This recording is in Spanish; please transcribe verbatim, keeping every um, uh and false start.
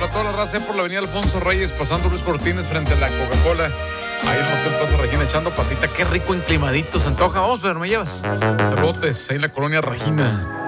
para toda la raza por la avenida Alfonso Reyes, pasando Luis Cortines frente a la Coca-Cola. Ahí en el Hotel Plaza Regina echando patita. Qué rico enclimadito, se antoja. Vamos, pero me llevas. Saludos ahí en la colonia Regina.